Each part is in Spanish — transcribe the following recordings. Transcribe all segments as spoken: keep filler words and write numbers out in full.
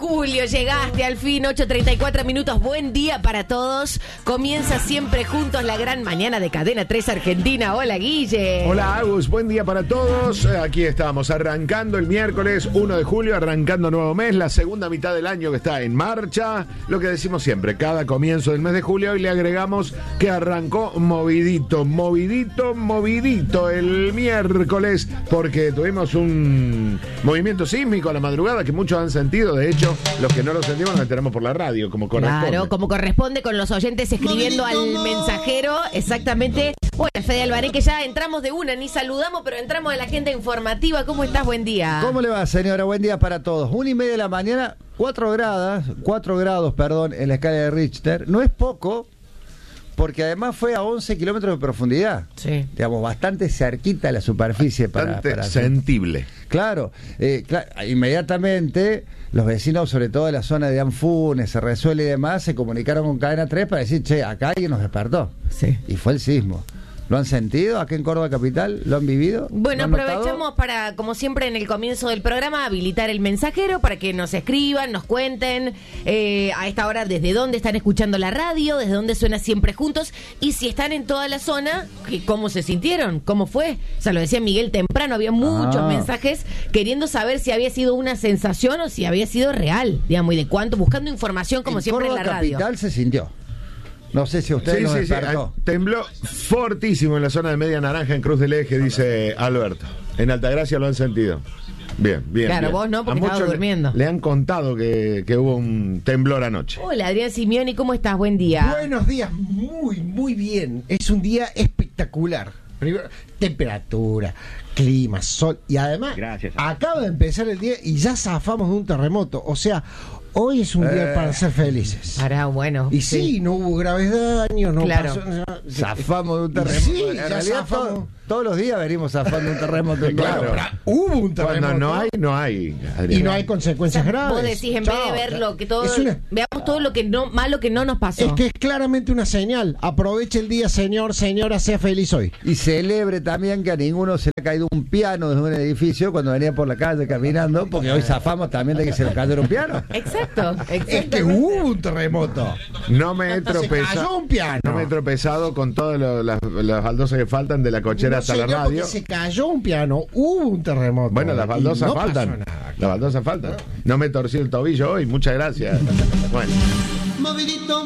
julio, llegaste al fin, ocho treinta y cuatro minutos, buen día para todos. Comienza siempre juntos la gran mañana de Cadena tres Argentina. Hola, Guille. Hola, Agus, buen día para todos. Aquí estamos, arrancando el miércoles uno de julio, arrancando nuevo mes, la segunda mitad del año que está en marcha. Lo que decimos siempre, cada comienzo del mes de julio, y le agregamos que arrancó movidito, movidito, movidito el miércoles, porque tuvimos un movimiento sísmico a la madrugada que muchos han sentido. De hecho, los que no lo sentimos nos enteramos por la radio, como corresponde. Claro, como corresponde, con los oyentes escribiendo al mensajero, exactamente. Bueno, Fede Alvaré, que ya entramos de una, ni saludamos, pero entramos a la agenda informativa. ¿Cómo estás? Buen día. ¿Cómo le va, señora? Buen día para todos. Una y media de la mañana, cuatro grados, cuatro grados, perdón, en la escala de Richter. No es poco, porque además fue a once kilómetros de profundidad. Sí. Digamos, bastante cerquita de la superficie. Bastante para, para sensible. Claro, eh, claro, inmediatamente los vecinos, sobre todo de la zona de Anfunes, se resuelve y demás, se comunicaron con Cadena tres para decir, che, acá alguien nos despertó. Sí. Y fue el sismo. ¿Lo han sentido aquí en Córdoba Capital? ¿Lo han vivido? Bueno, han aprovechamos notado? para, como siempre en el comienzo del programa, habilitar el mensajero para que nos escriban, nos cuenten eh, a esta hora desde dónde están escuchando la radio, desde dónde suena Siempre Juntos, y si están en toda la zona, ¿cómo se sintieron? ¿Cómo fue? O sea, lo decía Miguel temprano, había muchos ah. mensajes queriendo saber si había sido una sensación o si había sido real, digamos, y de cuánto, buscando información como en siempre Córdoba en la radio. Capital se sintió. No sé si usted sí, lo sí, despertó. Sí, tembló fortísimo en la zona de Media Naranja, en Cruz del Eje, dice Alberto. En Altagracia lo han sentido. Bien, bien. Claro, bien. vos no, porque a estabas durmiendo. Le, le han contado que, que hubo un temblor anoche. Hola, Adrián Simeoni, ¿cómo estás? Buen día. Buenos días, muy, muy bien. Es un día espectacular. Primero, temperatura, clima, sol, y además Gracias. acaba de empezar el día y ya zafamos de un terremoto. O sea, hoy es un eh. día para ser felices. Ahora, bueno. Y sí, sí no hubo graves daños, no claro. pasó. No, zafamos de un terremoto. Sí, en ya realidad zafamos. Todo, todos los días venimos zafando un terremoto. Claro, pero hubo un terremoto. Cuando no hay, no hay. Adrián. Y no hay consecuencias o sea, graves. Vos decís, en Chao. vez de ver lo que todo, una... veamos todo lo que no, malo que no nos pasó. Es que es claramente una señal. Aproveche el día, señor, señora, sea feliz hoy. Y celebre también que a ninguno se le ha caído un piano desde un edificio cuando venía por la calle caminando, porque hoy zafamos también de que se le cayera un piano. Exacto, es que hubo un terremoto. No me he tropezado. Se cayó un piano. No me he tropezado con todas las, las baldosas que faltan de la cochera no, hasta señor, la radio. Se cayó un piano, hubo un terremoto. Bueno, las baldosas no faltan. Las baldosas faltan. No me torcí el tobillo hoy, muchas gracias. Bueno. Movidito,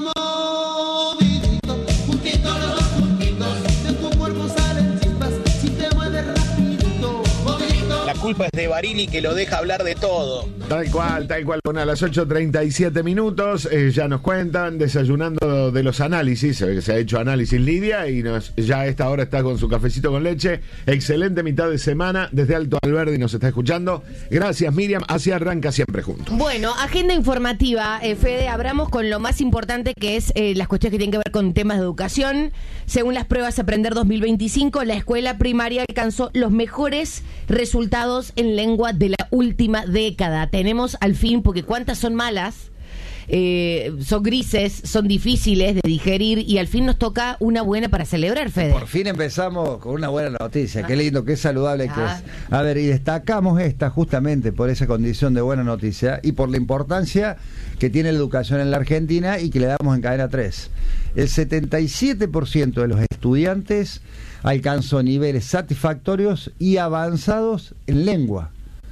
movidito, puntito, los puntitos, de tu cuerpo salen chispas, si te mueves rapidito, movidito. La culpa es de Barili, que lo deja hablar de todo. Tal cual, tal cual. Bueno, a las ocho treinta y siete minutos eh, ya nos cuentan, desayunando de los análisis, se, se ha hecho análisis Lidia y nos, ya a esta hora está con su cafecito con leche. Excelente mitad de semana desde Alto Alberdi nos está escuchando. Gracias, Miriam, así arranca Siempre Juntos. Bueno, agenda informativa, eh, Fede, abramos con lo más importante, que es eh, las cuestiones que tienen que ver con temas de educación. Según las pruebas Aprender dos mil veinticinco, la escuela primaria alcanzó los mejores resultados en lengua de la última década. Tenemos al fin, porque cuántas son malas, eh, son grises, son difíciles de digerir, y al fin nos toca una buena para celebrar, Fede. Por fin empezamos con una buena noticia. Ah. Qué lindo, qué saludable ah. que es. A ver, y destacamos esta justamente por esa condición de buena noticia y por la importancia que tiene la educación en la Argentina y que le damos en Cadena tres. El setenta y siete por ciento de los estudiantes alcanzó niveles satisfactorios y avanzados en lengua.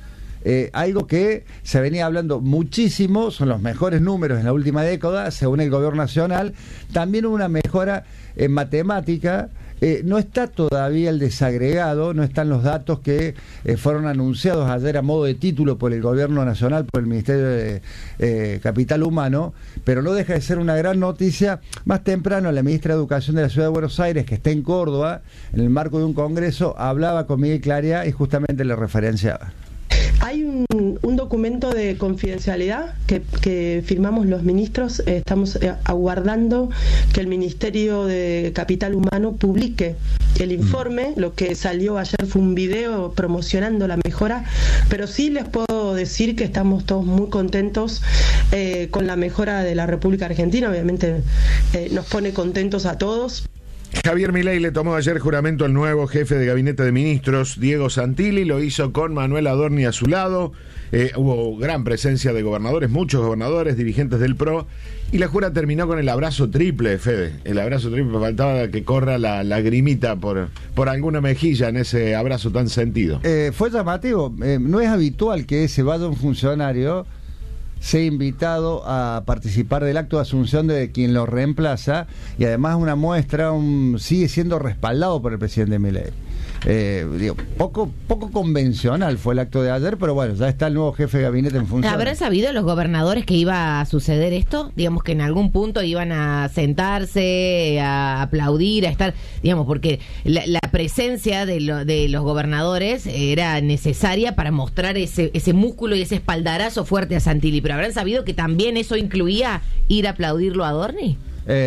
Eh, algo que se venía hablando muchísimo, son los mejores números en la última década, según el gobierno nacional. También hubo una mejora en matemática. Eh, no está todavía el desagregado, no están los datos que eh, fueron anunciados ayer a modo de título por el gobierno nacional, por el Ministerio de eh, Capital Humano, pero no deja de ser una gran noticia. Más temprano, la ministra de Educación de la Ciudad de Buenos Aires, que está en Córdoba, en el marco de un congreso, hablaba con Miguel Claria y justamente le referenciaba. Hay un, un documento de confidencialidad que, que firmamos los ministros. Eh, estamos eh, aguardando que el Ministerio de Capital Humano publique el informe. Lo que salió ayer fue un video promocionando la mejora, pero sí les puedo decir que estamos todos muy contentos eh, con la mejora de la República Argentina. Obviamente eh, nos pone contentos a todos. Javier Milei le tomó ayer juramento al nuevo jefe de gabinete de ministros, Diego Santilli, lo hizo con Manuel Adorni a su lado. Eh, hubo gran presencia de gobernadores, muchos gobernadores, dirigentes del P R O, y la jura terminó con el abrazo triple, Fede. El abrazo triple, faltaba que corra la lagrimita por, por alguna mejilla en ese abrazo tan sentido. Eh, fue llamativo, eh, no es habitual que se vaya un funcionario sea invitado a participar del acto de asunción de quien lo reemplaza, y además una muestra, un, sigue siendo respaldado por el presidente Milei. Eh, digo, poco poco convencional fue el acto de ayer, pero bueno, ya está el nuevo jefe de gabinete en función. ¿Habrán sabido los gobernadores que iba a suceder esto? Digamos que en algún punto iban a sentarse, a aplaudir, a estar, digamos, porque la, la presencia de, lo, de los gobernadores era necesaria para mostrar ese, ese músculo y ese espaldarazo fuerte a Santilli, pero ¿habrán sabido que también eso incluía ir a aplaudirlo a Adorni?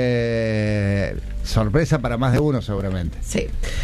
Eh, sorpresa para más de uno seguramente. Sí.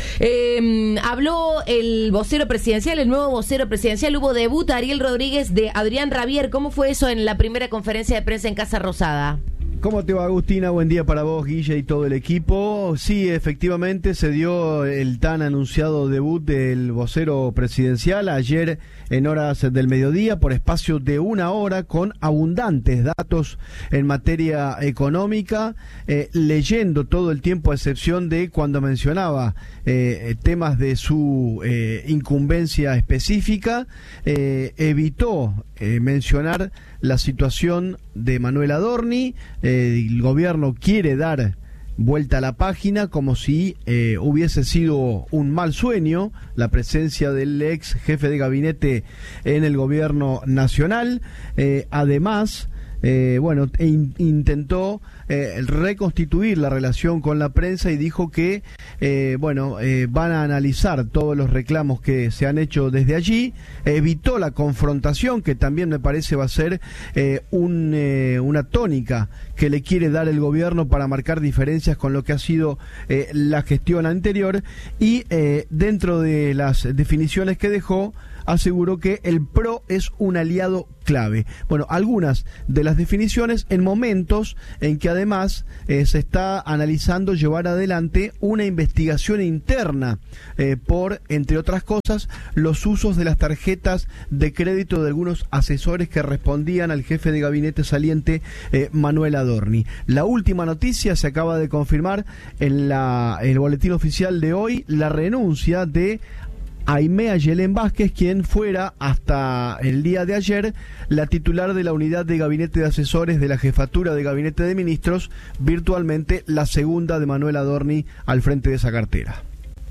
Eh, habló el vocero presidencial, el nuevo vocero presidencial. Hubo debut Ariel Rodríguez de Adrián Rabier. ¿Cómo fue eso en la primera conferencia de prensa en Casa Rosada? ¿Cómo te va, Agustina? Buen día para vos, Guille, y todo el equipo. Sí, efectivamente se dio el tan anunciado debut del vocero presidencial ayer en horas del mediodía por espacio de una hora, con abundantes datos en materia económica, eh, leyendo todo el tiempo, a excepción de cuando mencionaba eh, temas de su eh, incumbencia específica, eh, evitó eh, mencionar la situación de Manuel Adorni. Eh, el gobierno quiere dar vuelta a la página, como si eh, hubiese sido un mal sueño la presencia del ex jefe de gabinete en el gobierno nacional. Eh, además, eh, bueno, in, intentó eh, reconstituir la relación con la prensa y dijo que eh, bueno, eh, van a analizar todos los reclamos que se han hecho desde allí. Evitó la confrontación, que también me parece va a ser eh, un, eh, una tónica que le quiere dar el gobierno para marcar diferencias con lo que ha sido eh, la gestión anterior. Y eh, dentro de las definiciones que dejó, aseguró que el P R O es un aliado clave. Bueno, algunas de las definiciones en momentos en que además eh, se está analizando llevar adelante una investigación interna eh, por, entre otras cosas, los usos de las tarjetas de crédito de algunos asesores que respondían al jefe de gabinete saliente, eh, Manuel Adorni. La última noticia se acaba de confirmar en la, el boletín oficial de hoy, la renuncia de Aimea Yelén Vázquez, quien fuera hasta el día de ayer la titular de la unidad de gabinete de asesores de la jefatura de gabinete de ministros, virtualmente la segunda de Manuel Adorni al frente de esa cartera.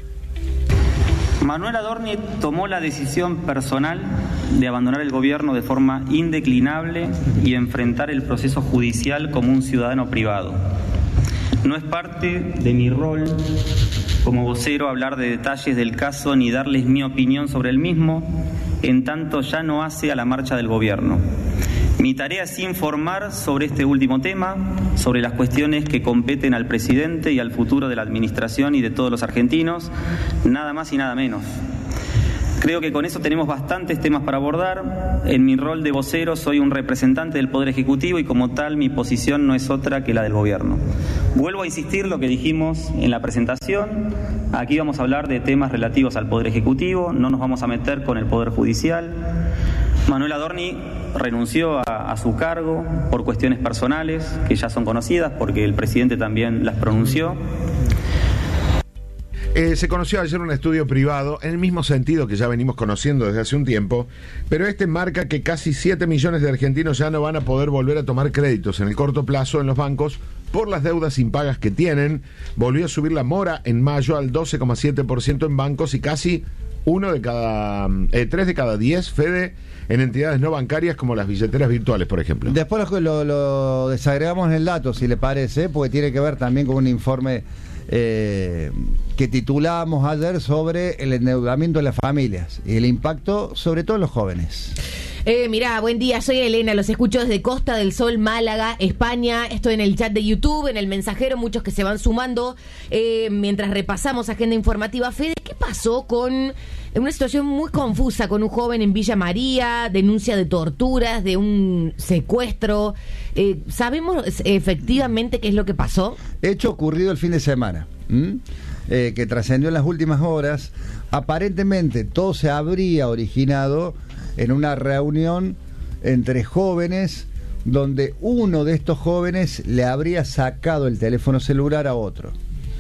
Manuel Adorni tomó la decisión personal de abandonar el gobierno de forma indeclinable y enfrentar el proceso judicial como un ciudadano privado. No es parte de mi rol como vocero hablar de detalles del caso ni darles mi opinión sobre el mismo, en tanto ya no hace a la marcha del gobierno. Mi tarea es informar sobre este último tema, sobre las cuestiones que competen al presidente y al futuro de la administración y de todos los argentinos, nada más y nada menos. Creo que con eso tenemos bastantes temas para abordar. En mi rol de vocero soy un representante del Poder Ejecutivo y como tal mi posición no es otra que la del gobierno. Vuelvo a insistir lo que dijimos en la presentación. Aquí vamos a hablar de temas relativos al Poder Ejecutivo, no nos vamos a meter con el Poder Judicial. Manuel Adorni renunció a, a su cargo por cuestiones personales que ya son conocidas porque el presidente también las pronunció. Eh, se conoció ayer un estudio privado en el mismo sentido que ya venimos conociendo desde hace un tiempo, pero este marca que casi siete millones de argentinos ya no van a poder volver a tomar créditos en el corto plazo en los bancos por las deudas impagas que tienen. Volvió a subir la mora en mayo al doce coma siete por ciento en bancos y casi uno de cada eh, tres de cada diez, Fede, en entidades no bancarias como las billeteras virtuales, por ejemplo. Después lo, lo, lo desagregamos en el dato, si le parece, porque tiene que ver también con un informe Eh, que titulamos ayer sobre el endeudamiento de las familias y el impacto sobre todo en los jóvenes. Eh, mirá, buen día, soy Elena, los escucho desde Costa del Sol, Málaga, España. Estoy en el chat de YouTube, en el mensajero, muchos que se van sumando. Eh, mientras repasamos agenda informativa, Fede, ¿qué pasó con una situación muy confusa con un joven en Villa María, denuncia de torturas, de un secuestro? Eh, ¿Sabemos efectivamente qué es lo que pasó? Hecho ocurrido el fin de semana, ¿m? Eh, que trascendió en las últimas horas. Aparentemente todo se habría originado en una reunión entre jóvenes donde uno de estos jóvenes le habría sacado el teléfono celular a otro.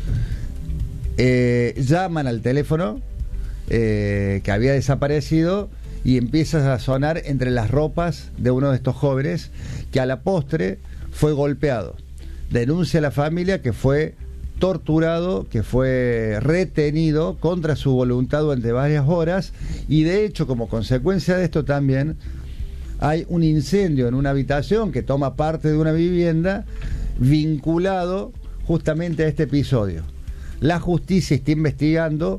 Eh, llaman al teléfono eh, que había desaparecido y empieza a sonar entre las ropas de uno de estos jóvenes, que a la postre fue golpeado. Denuncia a la familia que fue torturado, que fue retenido contra su voluntad durante varias horas, y de hecho, como consecuencia de esto también hay un incendio en una habitación que toma parte de una vivienda vinculado justamente a este episodio. La justicia está investigando,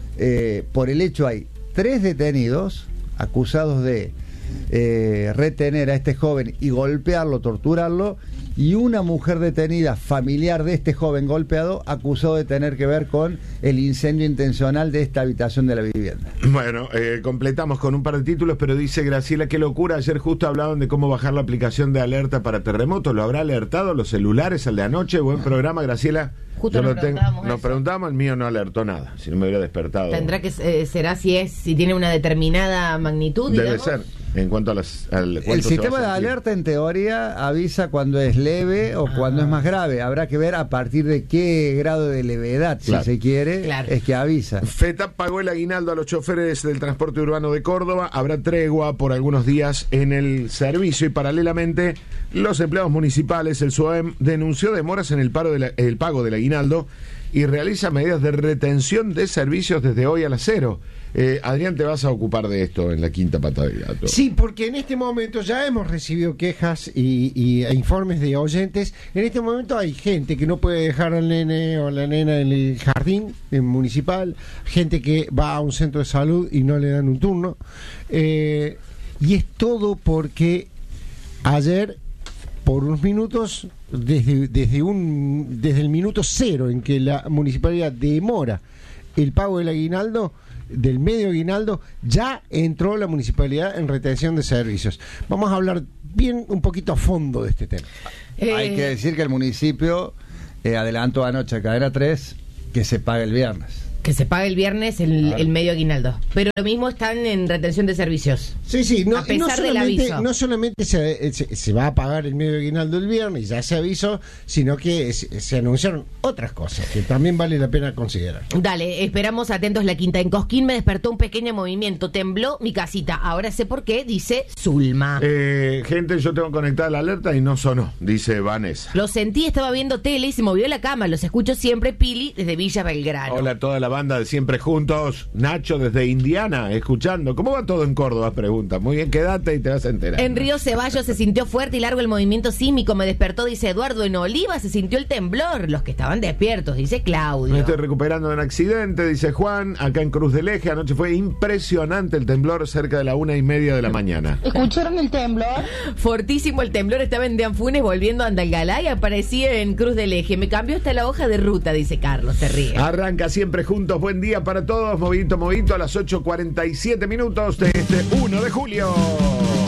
eh, por el hecho hay tres detenidos acusados de eh, retener a este joven y golpearlo, torturarlo, y una mujer detenida, familiar de este joven golpeado, acusado de tener que ver con el incendio intencional de esta habitación de la vivienda. Bueno, eh, completamos con un par de títulos, pero dice Graciela, qué locura, ayer justo hablaban de cómo bajar la aplicación de alerta para terremotos, ¿lo habrá alertado los celulares al de anoche? Buen programa, Graciela. Justo Yo nos lo tengo, preguntábamos nos eso. preguntamos, el mío no alertó nada, si no me hubiera despertado. Tendrá que eh, será si es si tiene una determinada magnitud, Debe digamos. ser, en cuanto a las... Al, El cuánto se sistema va de a sentir. alerta en teoría avisa cuando es leve o Ah. cuando es más grave. Habrá que ver a partir de qué grado de levedad, Claro. si se quiere, Claro. es que avisa. FETAP pagó el aguinaldo a los choferes del transporte urbano de Córdoba. Habrá tregua por algunos días en el servicio y paralelamente los empleados municipales, el S O E M, denunció demoras en el, paro de la- el pago del aguinaldo y realiza medidas de retención de servicios desde hoy a las cero. Eh, Adrián, te vas a ocupar de esto en la quinta pata de gato. Sí, porque en este momento ya hemos recibido quejas y, y- e informes de oyentes. En este momento hay gente que no puede dejar al nene o a la nena en el jardín en municipal, gente que va a un centro de salud y no le dan un turno. Eh, y es todo porque ayer, por unos minutos, desde, desde, un, desde el minuto cero en que la municipalidad demora el pago del aguinaldo, del medio aguinaldo, ya entró la municipalidad en retención de servicios. Vamos a hablar bien un poquito a fondo de este tema. Eh, Hay que decir que el municipio eh, adelantó anoche a Cadena tres que se pague el viernes. que se pague el viernes el, Claro. el medio aguinaldo. Pero lo mismo están en retención de servicios. Sí, sí, no, A pesar no del solamente, aviso. no solamente se, se, se va a pagar el medio aguinaldo el viernes, ya se avisó, sino que se, se anunciaron otras cosas que también vale la pena considerar. Dale, esperamos atentos la quinta. En Cosquín me despertó un pequeño movimiento, tembló mi casita. Ahora sé por qué, dice Zulma. Eh, gente, yo tengo conectada la alerta y no sonó, dice Vanessa. Lo sentí, estaba viendo tele y se movió la cama. Los escucho siempre, Pili, desde Villa Belgrano. Hola a toda la banda de Siempre Juntos. Nacho desde Indiana, escuchando. ¿Cómo va todo en Córdoba? Pregunta. Muy bien, quédate y te vas a enterar. En Río Ceballos se sintió fuerte y largo el movimiento sísmico. Me despertó, dice Eduardo. En Oliva se sintió el temblor. Los que estaban despiertos, dice Claudio. Me estoy recuperando de un accidente, dice Juan. Acá en Cruz del Eje, anoche fue impresionante el temblor cerca de la una y media de la mañana. ¿Escucharon el temblor? Fortísimo el temblor, estaba en Deanfunes volviendo a Andalgalá y aparecía en Cruz del Eje. Me cambió hasta la hoja de ruta, dice Carlos, se ríe. Arranca Siempre Juntos. Buen día para todos. Movito, movito a las ocho cuarenta y siete minutos de este uno de julio.